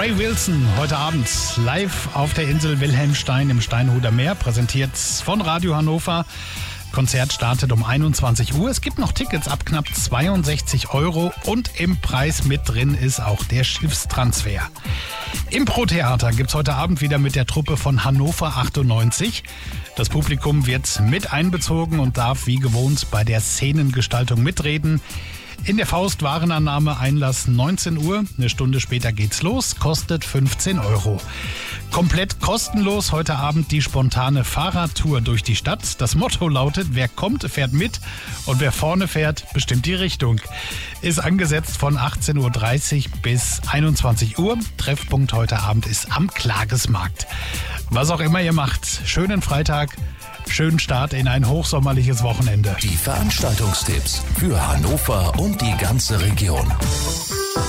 Ray Wilson heute Abend live auf der Insel Wilhelmstein im Steinhuder Meer, präsentiert von Radio Hannover. Konzert startet um 21 Uhr. Es gibt noch Tickets ab knapp 62 € und im Preis mit drin ist auch der Schiffstransfer. Impro-Theater gibt's heute Abend wieder mit der Truppe von Hannover 98. Das Publikum wird mit einbezogen und darf wie gewohnt bei der Szenengestaltung mitreden. In der Faust Warenannahme, Einlass 19 Uhr. Eine Stunde später geht's los, kostet 15 €. Komplett kostenlos heute Abend die spontane Fahrradtour durch die Stadt. Das Motto lautet, wer kommt, fährt mit und wer vorne fährt, bestimmt die Richtung. Ist angesetzt von 18:30 Uhr bis 21 Uhr. Treffpunkt heute Abend ist am Klagesmarkt. Was auch immer ihr macht, schönen Freitag. Schönen Start in ein hochsommerliches Wochenende. Die Veranstaltungstipps für Hannover und die ganze Region.